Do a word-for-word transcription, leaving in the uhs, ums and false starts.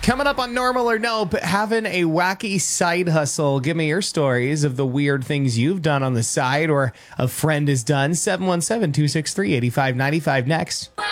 Coming up on Normal or Nope, having a wacky side hustle. Give me your stories of the weird things you've done on the side or a friend has done. seven one seven, two six three, eight five nine five next.